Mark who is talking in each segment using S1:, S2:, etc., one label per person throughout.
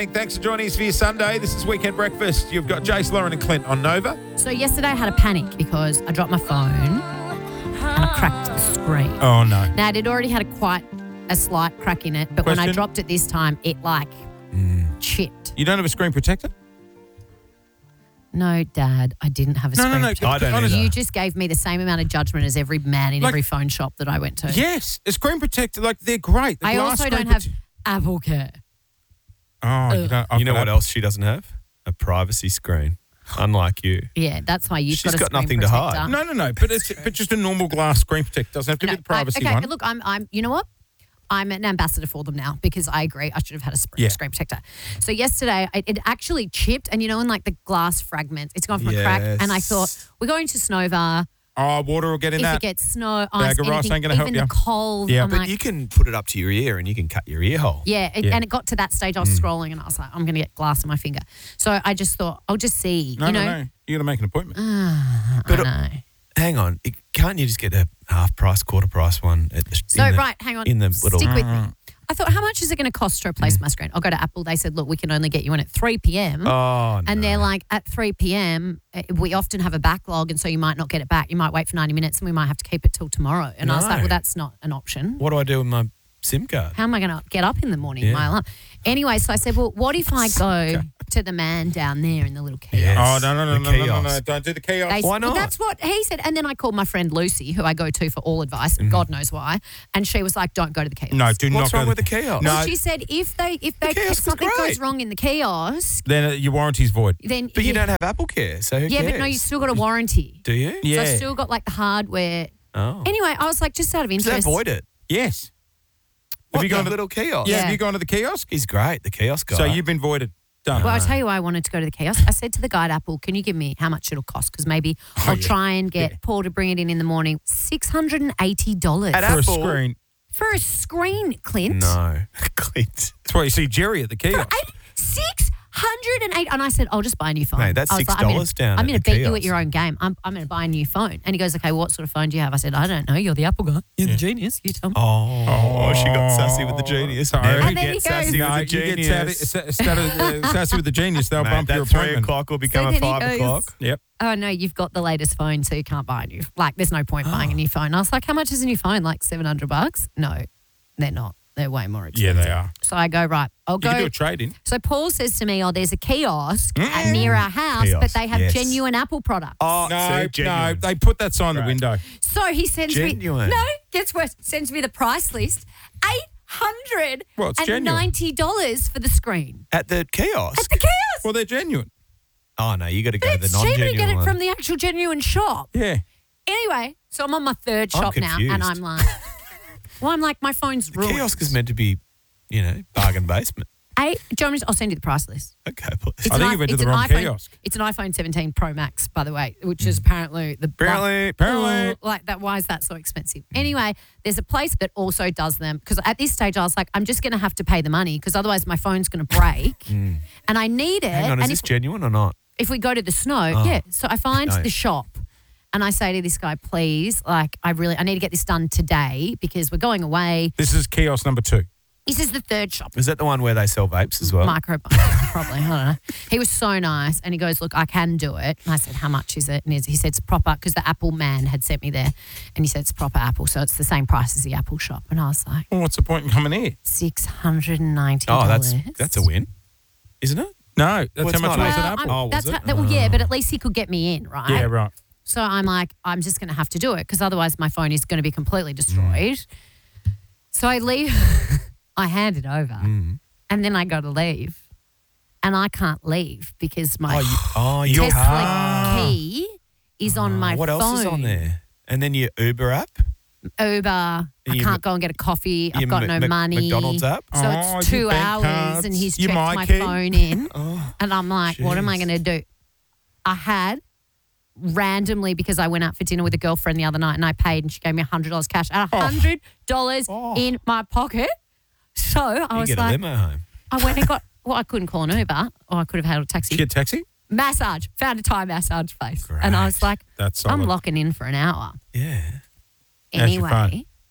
S1: morning. Thanks for joining us for your Sunday. This is Weekend Breakfast. You've got Jace, Lauren and Clint on Nova.
S2: So yesterday I had a panic because I dropped my phone and I cracked the screen.
S1: Oh, no.
S2: Now, it had already had quite a slight crack in it, but when I dropped it this time, it chipped.
S1: You don't have a screen protector?
S2: No, Dad, I didn't have a screen protector.
S3: I don't either.
S2: You just gave me the same amount of judgment as every man in every phone shop that I went to.
S1: Yes, a screen protector. Like, they're great.
S2: I also don't have Apple Care.
S1: Oh, you don't.
S3: You know what else she doesn't have? A privacy screen. Unlike you.
S2: Yeah, that's why you've
S3: She's
S2: got a
S3: got
S2: screen
S3: nothing to
S2: protector.
S3: hide.
S1: No. But just a normal glass screen protector. Doesn't have to be the privacy one.
S2: Okay, look, I'm. You know what? I'm an ambassador for them now because I agree I should have had a screen protector. So yesterday it actually chipped, and in like the glass fragments, it's gone from a crack. And I thought we're going to Snowvar.
S1: Oh, water will get in
S2: if
S1: that.
S2: If it gets snow, ice,
S1: Bag of rice
S2: anything,
S1: ain't going to help
S2: even
S1: you.
S2: the cold.
S1: Yeah,
S2: but
S3: you can put it up to your ear and you can cut your ear hole.
S2: Yeah, and it got to that stage. I was scrolling and I was like, I'm going to get glass in my finger. So I just thought, I'll just see.
S1: No. You got to make an appointment.
S3: But
S2: I know.
S3: Hang on, can't you just get a half price, quarter price one?
S2: Hang on.
S3: In the little.
S2: Stick with me. I thought, how much is it going to cost to replace my screen? I'll go to Apple. They said, look, we can only get you in at 3 p.m.
S3: Oh,
S2: And they're like, at 3 p.m., we often have a backlog, and so you might not get it back. You might wait for 90 minutes, and we might have to keep it till tomorrow. And I was like, well, that's not an option.
S3: What do I do with my SIM card?
S2: How am I going to get up in the morning? My alarm. Anyway, so I said, well, what if I go to the man down there in the little kiosk?
S3: Yes.
S1: Oh, no.
S3: Kiosk.
S1: Don't do the kiosk.
S3: Why not?
S2: Well, that's what he said. And then I called my friend Lucy, who I go to for all advice, and God knows why. And she was like, don't go to the kiosk.
S1: No, do not
S3: What's
S1: go
S3: wrong
S1: to
S3: with the kiosk?
S1: No.
S2: Well, she said if something goes wrong in the kiosk,
S1: Then your warranty's void.
S2: then
S3: But you don't have Apple Care, so who cares?
S2: but no, you still got a warranty.
S3: Do you?
S1: Yeah.
S2: So I still got like the hardware.
S3: Oh.
S2: Anyway, I was like, just out of
S3: Does that
S2: interest.
S3: void it?
S1: Yes.
S3: What,
S1: you gone
S3: the
S1: to
S3: little kiosk?
S1: Yeah,
S2: Yeah.
S1: have you gone to the kiosk?
S3: He's great, the kiosk guy.
S1: So you've been voided. Done.
S2: Well, I'll tell you why I wanted to go to the kiosk. I said to the guy at Apple, can you give me how much it'll cost? Because maybe I'll try and get Paul to bring it in the morning. $680.
S3: At
S1: For a
S3: Apple?
S1: screen.
S2: For a screen, Clint.
S3: No, Clint.
S1: That's why you see Jerry at the kiosk.
S2: $608. And I said, I'll just buy a new phone.
S3: Mate, that's
S2: I was like,
S3: $6 down
S2: I'm
S3: at
S2: going
S3: the
S2: to beat you at
S3: kiosk.
S2: your own game. I'm going to buy a new phone. And he goes, okay, what sort of phone do you have? I said, I don't know. You're the Apple guy. You're the genius. You tell me.
S3: Oh, she got sassy with the genius.
S1: Sorry.
S3: Never
S2: And then
S3: get
S2: he
S3: sassy
S2: goes-
S1: No,
S3: with the
S1: you get
S3: genius.
S1: sassy with the genius. They'll
S3: Mate,
S1: bump your
S3: that 3
S1: appointment.
S3: o'clock will become
S2: So
S3: a
S2: then he
S3: 5
S2: goes-
S3: o'clock.
S1: Yep.
S2: Oh, no, you've got the latest phone, so you can't buy a new. Like, there's no point buying a new phone. I was like, how much is a new phone? Like $700? No, they're not. They're way more
S1: Yeah,
S2: expensive.
S1: they are.
S2: So I go, right, I'll
S1: You
S2: go.
S1: can do a trade-in.
S2: So Paul says to me, there's a kiosk near our house, but
S3: Kiosk,
S2: they have
S3: yes.
S2: genuine Apple products.
S3: Oh,
S1: No,
S3: genuine.
S1: they put that sign in the
S3: Right.
S1: window.
S2: So he sends
S3: Genuine.
S2: me. No, gets worse. Sends me the price list.
S1: Well, it's genuine.
S2: $890 for the screen
S3: At the kiosk?
S2: at the kiosk.
S1: Well, they're genuine.
S3: Oh, no, you got to go to the
S2: It's cheaper to
S3: non-genuine
S2: get it
S3: one.
S2: from the actual genuine shop.
S1: Yeah.
S2: Anyway, so I'm on my third
S3: I'm
S2: shop now, and
S3: confused.
S2: I'm like, I'm like, my phone's
S3: The
S2: ruined.
S3: kiosk is meant to be, bargain basement.
S2: Do you want me to- I'll send you the price list.
S3: Okay, please.
S2: It's
S1: I think you went to the wrong kiosk.
S2: It's an iPhone 17 Pro Max, by the way, which is apparently the
S1: Apparently.
S2: like that. Why is that so expensive? Anyway, there's a place that also does them because at this stage I was like, I'm just going to have to pay the money because otherwise my phone's going to break, and I need it.
S3: Hang on, is
S2: and
S3: this genuine or not?
S2: if we go to the snow,
S3: Oh.
S2: So I find
S3: No.
S2: the shop. And I say to this guy, please, I need to get this done today because we're going away.
S1: This is kiosk number 2.
S2: This is the third shop.
S3: Is that the one where they sell vapes as well?
S2: Micro, probably. I don't know. He was so nice, and he goes, "Look, I can do it." And I said, "How much is it?" And he said, "It's proper," because the Apple man had sent me there, and he said it's proper Apple, so it's the same price as the Apple shop. And I was like,
S1: Well, what's the point in coming here?
S2: $690.
S3: Oh, that's a win, isn't it?
S1: No, that's
S3: Well,
S1: how
S3: it's
S1: much
S3: not
S1: it was
S3: Apple.
S1: at Apple.
S3: Oh, was it?
S2: Yeah, but at least he could get me in, right?
S1: Yeah, right.
S2: So I'm like, I'm just going to have to do it because otherwise my phone is going to be completely destroyed. So I leave, I hand it over, and then I go to leave, and I can't leave because my
S3: Your
S2: Tesla key is on my
S3: what
S2: phone.
S3: else is on there? And then your Uber app?
S2: Uber, I
S3: Your
S2: can't go and get a coffee. I've
S3: your
S2: got no money.
S3: McDonald's app?
S2: So
S1: Oh,
S2: it's
S1: your
S2: 2
S1: bank
S2: hours,
S1: cards,
S2: and he's
S1: your
S2: checked
S1: My
S2: my
S1: Key.
S2: phone in,
S3: Oh,
S2: and I'm like, what am I
S3: jeez.
S2: going to do? I had randomly because I went out for dinner with a girlfriend the other night and I paid and she gave me $100 cash and $100 in my pocket. So I
S3: You
S2: was
S3: get a
S2: like,
S3: limo home.
S2: I went and got, I couldn't call an Uber or I could have had a
S1: Did
S2: taxi.
S1: you get a taxi?
S2: Massage, found a Thai massage place. And I was like,
S1: That's
S2: I'm
S1: solid.
S2: locking in for an hour.
S3: Yeah.
S1: How's your phone?
S2: Anyway,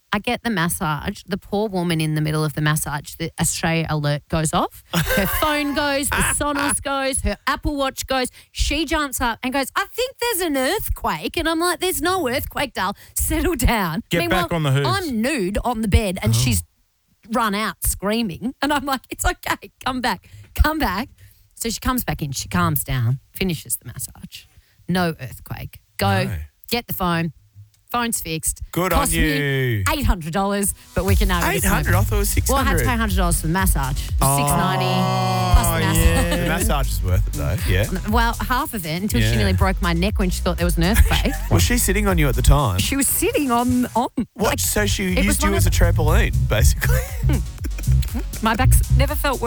S2: I get the massage. The poor woman in the middle of the massage, the Australia alert goes off. Her phone goes, the Sonos goes, her Apple Watch goes. She jumps up and goes, I think there's an earthquake. And I'm like, there's no earthquake, doll. Settle down.
S1: Get
S2: Meanwhile,
S1: back on the hooves.
S2: I'm nude on the bed and she's run out screaming. And I'm like, it's okay. Come back. So she comes back in. She calms down, finishes the massage. No earthquake. Go, get the phone. Phone's fixed.
S3: Good
S2: Cost
S3: on you.
S2: me $800, but we can now get
S3: $800? I thought it was $600.
S2: Well, I had to pay $100 for the massage. $690 plus the massage.
S3: The massage is worth it though, yeah.
S2: Well, half of it until she
S3: Yeah.
S2: nearly broke my neck when she thought there was an earthquake.
S3: Was she sitting on you at the time?
S2: She was sitting on
S3: What? So she
S2: it was
S3: used you
S2: one
S3: as a trampoline, basically?
S2: my back's never felt worse.